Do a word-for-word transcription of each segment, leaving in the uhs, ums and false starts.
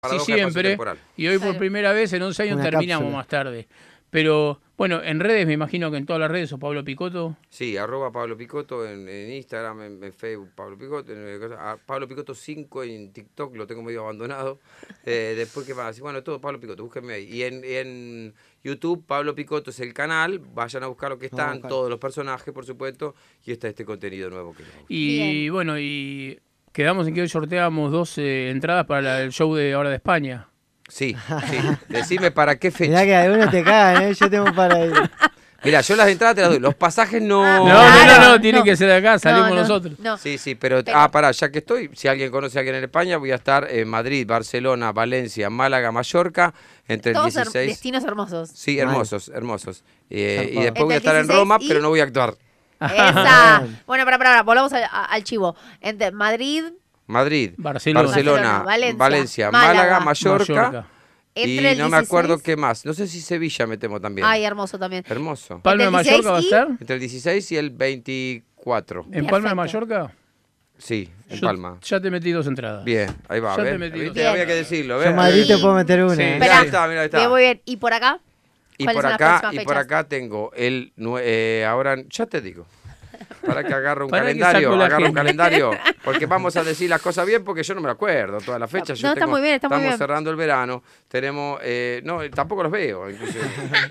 Sí, siempre. Y hoy por primera vez en once años Una terminamos cápsula. más tarde. Pero, bueno, en redes, me imagino que en todas las redes, o Pablo Picotto. Sí, arroba Pablo Picotto en, en Instagram, en, en Facebook, Pablo Picotto, en, a Pablo Picotto cinco en TikTok, lo tengo medio abandonado. Eh, después, ¿qué más? Bueno, todo Pablo Picotto, búsquenme ahí. Y en, en YouTube, Pablo Picotto es el canal, vayan a buscar lo que están, no, todos los personajes, por supuesto, y está este contenido nuevo que les gusta. Y Bien. bueno, y quedamos en que hoy sorteamos dos eh, entradas para la, el show de ahora de España. Sí, sí. Decime para qué fecha. Mirá que algunos te cagan, ¿eh? Yo tengo para ir. Mirá, yo las entradas te las doy. Los pasajes no... No, no, no, no tiene no. que ser de acá, salimos no, no, nosotros. No. Sí, sí, pero, pero... Ah, pará, ya que estoy, si alguien conoce a alguien en España, voy a estar en Madrid, Barcelona, Valencia, Málaga, Mallorca, entre Todos el dieciséis... destinos hermosos. Sí, hermosos, hermosos. Eh, y después voy a estar en Roma, y... pero no voy a actuar. Esa. Bueno, pará, pará, volvamos a, a, al chivo. Entre Madrid... Madrid, Barcelona, Barcelona Valencia, Valencia, Málaga, Málaga Mallorca... Mallorca. Entre y no me acuerdo qué más. No sé si Sevilla me temo también. Ay, hermoso también. Hermoso. ¿Palma de Mallorca va a estar? Entre el dieciséis y el veinticuatro. ¿En Palma de Mallorca? Sí, en Yo Palma. Ya te metí dos entradas. Bien, ahí va. Ya ¿ves? te metí dos. Había que decirlo. ¿ves? Yo en Madrid te puedo meter una. Sí. ¿eh? Mirá, ahí está, mirá, ahí está. Muy bien. ¿Y por acá? Y por acá, y por acá tengo el... Eh, ahora, ya te digo. Para que agarre un Para calendario, agarre gente. un calendario, porque vamos a decir las cosas bien, porque yo no me acuerdo todas las fechas. Yo no, tengo, está muy bien, está muy estamos bien. cerrando el verano, tenemos, eh, no, tampoco los veo, inclusive.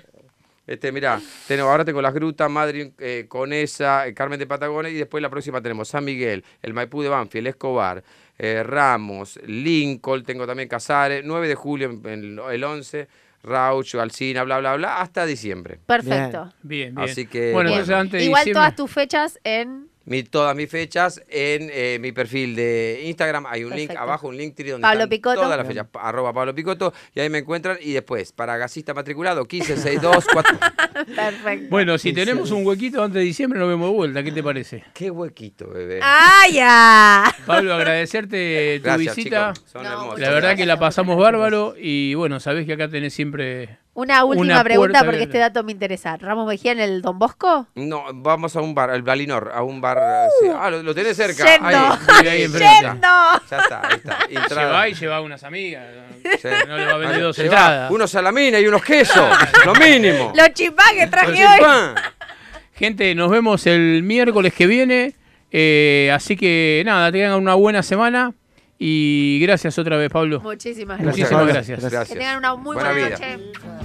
Este, mirá, tengo, ahora tengo las grutas, Madrid, eh, Conesa, eh, Carmen de Patagones, y después la próxima tenemos San Miguel, el Maipú de Banfield, Escobar, eh, Ramos, Lincoln, tengo también Casares, nueve de julio, en, en, el once, Rauch, Alcina, bla, bla, bla, hasta diciembre. Perfecto. Bien, bien. Así que, bueno, bien. Entonces antes de Igual diciembre... todas tus fechas en... Mi, todas mis fechas en eh, mi perfil de Instagram. Hay un Perfecto. link abajo, un link donde Pablo están Picotto. todas las fechas. Arroba Pablo Picotto. Y ahí me encuentran. Y después, para gasista matriculado, quince sesenta y dos cuatro. Perfecto. Bueno, si tenemos un huequito antes de diciembre, nos vemos de vuelta. ¿Qué te parece? Qué huequito, bebé. ¡Ah, ya! Pablo, agradecerte tu Gracias, visita. chicos. Son No, hermosos. La verdad que la pasamos bárbaro. Y bueno, sabés que acá tenés siempre... Una última Una pregunta puerta porque abierta. este dato me interesa. ¿Ramos Mejía en el Don Bosco? No, vamos a un bar, el Valinor, a un bar. Uh, sí. Ah, lo, lo tenés cerca. Yendo. Ahí, ahí, ahí enfrente. ¡Yendo! Ya está, ahí está. Entrada. Lleva y lleva unas amigas. Sí. No le va a vender dos Llevá entradas. unos salamines y unos quesos, lo mínimo. Los chipá que traje Los hoy. chipán. Gente, nos vemos el miércoles que viene. Eh, así que nada, tengan una buena semana. Y gracias otra vez, Pablo. Muchísimas gracias. Muchísimas gracias. Gracias. Que tengan una muy buena, buena vida. noche.